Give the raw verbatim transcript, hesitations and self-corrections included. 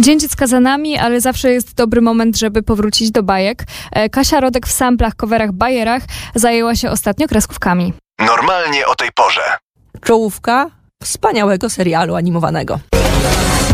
Dzień Dziecka za nami, ale zawsze jest dobry moment, żeby powrócić do bajek. Kasia Rodek w samplach, coverach, bajerach zajęła się ostatnio kreskówkami. Normalnie o tej porze. Czołówka wspaniałego serialu animowanego.